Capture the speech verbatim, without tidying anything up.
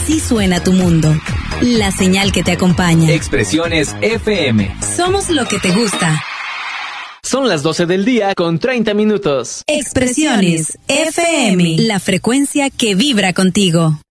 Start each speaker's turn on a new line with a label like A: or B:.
A: Así suena tu mundo. La señal que te acompaña.
B: Expresiones F M.
A: Somos lo que te gusta.
B: Son las doce del día con treinta minutos.
A: Expresiones F M. La frecuencia que vibra contigo.